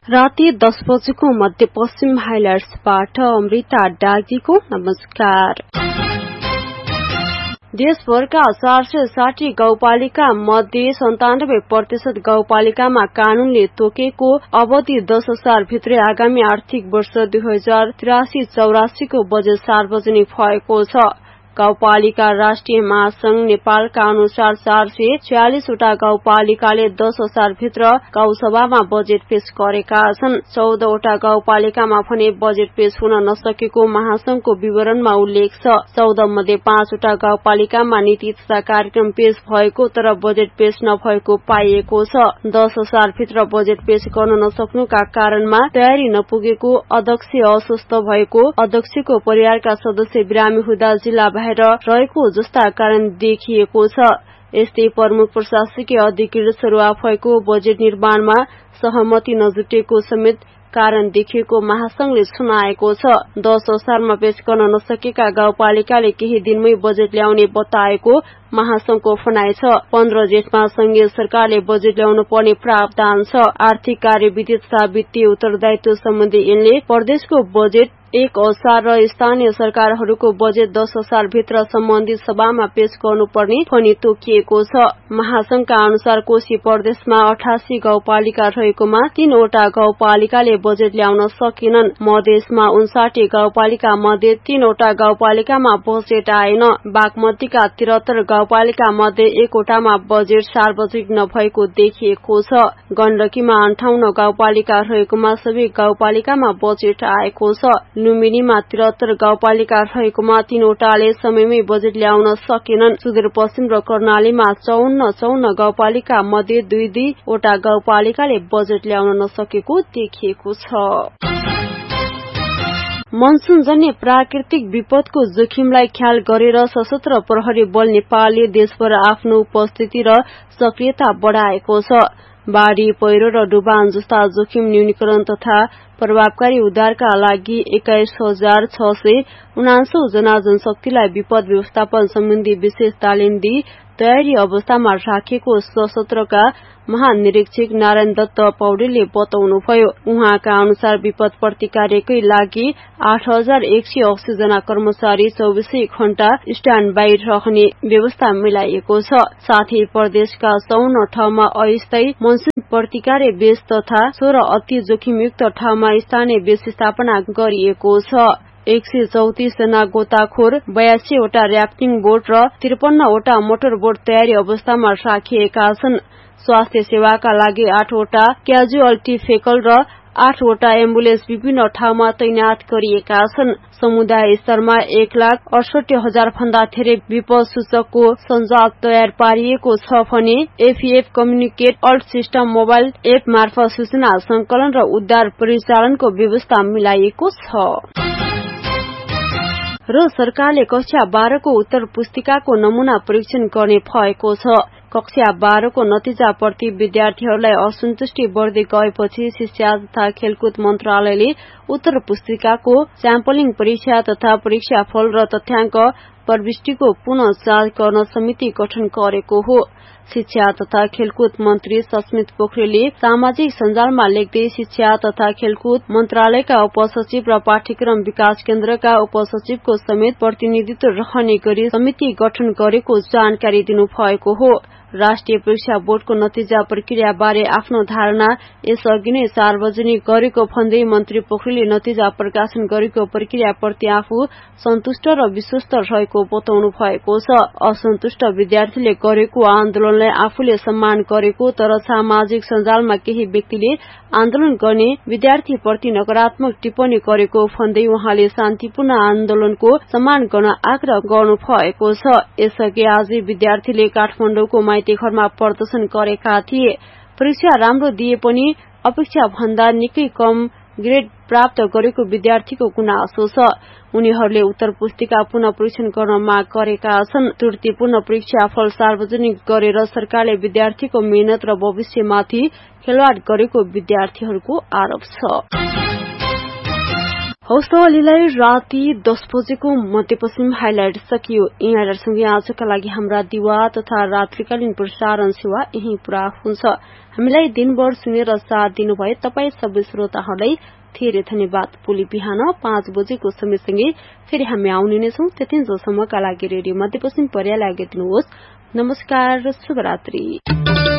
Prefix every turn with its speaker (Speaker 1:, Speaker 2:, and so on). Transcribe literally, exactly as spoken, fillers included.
Speaker 1: राति दस बजेको मध्यपश्चिम हाइलाइट्सबाट अमृता डागीको नमस्कार। देशभरका चार सय साठी गाउँपालिका मध्ये सन्तानब्बे प्रतिशत गाउँपालिकामा कानूनले तोकेको अवधि दस हजार भित्रै आगामी आर्थिक वर्ष दुई हजार त्रियासी चौरासीको बजेट सार्वजनिक भएको छ। गाउँपालिका राष्ट्रिय महासंघ नेपालका अनुसार चार सय छयालिसवटा गाउँपालिकाले दस हजार भित्र गाउँसभामा बजेट पेश गरेका छन्। चौधवटा गाउँपालिकामा भने बजेट पेश हुन नसकेको महासंघको विवरणमा उल्लेख छ। चौध मध्ये पाँचवटा गाउँपालिकामा नीति तथा कार्यक्रम पेश भएको तर बजेट पेश नभएको पाइएको छ। दस हजार भित्र बजेट पेश गर्न नसक्नुका कारणमा तयारी नपुगेको, अध्यक्ष अस्वस्थ भएको, अध्यक्षको परिवारका सदस्य बिरामी हुँदा जिल्ला रहेको जस्ता कारण देखिएको छ। यस्तै प्रमुख प्रशासकीय अधिकृतहरू आफैको बजेट निर्माणमा सहमति नजुटेको समेत कारण देखिएको महासंघले सुनाएको छ। दस हजारमा पेश गर्न नसकेका गाउँपालिकाले केही दिनमै बजेट ल्याउने बताएको महासंघको भनाइ छ। पन्ध्र जेठमा संघीय सरकारले बजेट ल्याउनु पर्ने प्रावधान छ। आर्थिक कार्यविधि तथा वित्तीय उत्तरदायित्व सम्बन्धी ऐनले प्रदेशको बजेट एक हजार र स्थानीय सरकारहरूको बजेट दस हजार भित्र सम्बन्धित सभामा पेश गर्नुपर्ने भनी तोकिएको छ। महासंघका अनुसार कोशी प्रदेशमा अठासी गाउँपालिका रहेकोमा तीनवटा गाउँपालिकाले बजेट ल्याउन सकेनन्। मधेसमा उन्साठी गाउँपालिका मध्ये तीनवटा गाउँपालिकामा बजेट आएन। बागमतीका त्रिहत्तर गाउँपालिका मध्ये एकवटामा बजेट सार्वजनिक नभएको देखिएको छ। गण्डकीमा अन्ठाउन्न गाउँपालिका रहेकोमा सबै गाउँपालिकामा बजेट आएको छ। लुम्बिनीमा त्रिहत्तर गाउँपालिका रहेकोमा तीनवटाले समयमै बजेट ल्याउन सकेनन्। सुदूरपश्चिम र कर्णालीमा चौन्न चौन्न गाउँपालिका मध्ये दुई दुईवटा गाउँपालिकाले बजेट ल्याउन नसकेको देखिएको छ। मनसूनजन्य प्राकृतिक विपदको जोखिमलाई ख्याल गरेर सशस्त्र प्रहरी बल नेपालले देशभर आफ्नो उपस्थिति र सक्रियता बढाएको छ। बाढ़ी, पहिरो र डुबान जस्ता जोखिम न्यूनीकरण तथा प्रभावकारी उद्धारका लागि एक्काइस हजार छ सय उनासौ जना जनशक्तिलाई विपद व्यवस्थापन सम्बन्धी विशेष तालिम दिई तयारी अवस्थामा राखेको सशस्त्रका महानिरीक्षक नारायण दत्त पौडेलले बताउनुभयो। उहाँका अनुसार विपद प्रतिकारकै लागि आठ हजार एक सय अस्सी जना कर्मचारी चौबिसै घण्टा स्ट्याण्ड बाई रहने व्यवस्था मिलाइएको छ। साथै प्रदेशका चौन्न ठाउँमा अस्थायी मनसून प्रतिकार बेस तथा सोह्र अति जोखिमयुक्त ठाउँमा स्थानीय बेस स्थापना गरिएको छ। एक सय चौतिस जना गोताखोर, बयासीवटा र्याफ्टिङ बोट र त्रिपन्नवटा मोटर बोट तयारी अवस्थामा राखिएका छन्। स्वास्थ्य सेवाका लागि आठवटा क्याजुअल्टी भेकल र आठवटा एम्बुलेन्स विभिन्न ठाउँमा तैनात गरिएका छन्। समुदाय स्तरमा एक लाख अडसठी हजार भन्दा धेरै विपद सूचकको सञ्जाल तयार पारिएको छ भने एफईएफ communicate alt system mobile app मार्फत सूचना संकलन र उद्धार परिचालनको व्यवस्था मिलाइएको छ। र सरकारले कक्षा बाह्रको उत्तर पुस्तिकाको नमूना परीक्षण गर्ने भएको छ। कक्षा बाह्रको नतिजाप्रति विद्यार्थीहरूलाई असन्तुष्टि बढ्दै गएपछि शिक्षा तथा खेलकुद मन्त्रालयले उत्तर पुस्तिकाको स्याम्पलिङ परीक्षा तथा परीक्षाफल र तथ्याङ्क प्रविष्टिको पुनः जाँच गर्न समिति गठन गरेको हो। शिक्षा तथा खेलकुद मन्त्री सस्मित पोखरेलले सामाजिक सञ्जालमा लेख्दै शिक्षा तथा खेलकुद मन्त्रालयका उपसचिव र पाठ्यक्रम विकास केन्द्रका उपसचिवको समेत प्रतिनिधित्व रहने गरी समिति गठन गरेको जानकारी दिनुभएको हो। राष्ट्रिय परीक्षा बोर्डको नतिजा प्रक्रिया बारे आफ्नो धारणा यसअघि नै सार्वजनिक गरेको भन्दै मन्त्री पोखरेलले नतिजा प्रकाशन गरेको प्रक्रियाप्रति आफू सन्तुष्ट र विश्वस्त रहेको बताउनु भएको छ। असन्तुष्ट विद्यार्थीले गरेको आन्दोलनलाई आफूले सम्मान गरेको तर सामाजिक सञ्जालमा केही व्यक्तिले आन्दोलन गर्ने विद्यार्थीप्रति नकारात्मक टिप्पणी गरेको भन्दै उहाँले शान्तिपूर्ण आन्दोलनको सम्मान गर्न आग्रह गर्नु भएको छ। यसअघि आज विद्यार्थीले काठमाडौँको माइती घरमा प्रदर्शन गरेका थिए। परीक्षा राम्रो दिए पनि अपेक्षा भन्दा निकै कम ग्रेड प्राप्त गरेको विद्यार्थीको गुनासो छ। उनीहरूले उत्तर पुस्तिका पुनः परीक्षण गर्न माग गरेका छन्। त्रुटिपूर्ण परीक्षा फल सार्वजनिक गरेर सरकारले विद्यार्थीको मेहनत र भविष्यमाथि खेलवाड गरेको विद्यार्थीहरूको आरोप छ। हौस् त अलिलाई राति दस बजेको मध्यपश्चिम हाइलाइट सकियो। यहाँहरूसँगै आजका लागि हाम्रा दिवा तथा रात्रिकालीन प्रसारण सेवा यही पूरा हुन्छ। हामीलाई दिनभर सुनेर साथ दिनुभए तपाई सबै श्रोताहरूलाई धेरै धन्यवाद। भोलि बिहान पाँच बजेको समयसँगै फेरि हामी आउने नै छौं। त्यतिन्जेलसम्मका लागि रेडियो मध्यपश्चिम पर्यालाई आज्ञा दिनुहोस्। नमस्कार, शुभरात्रि।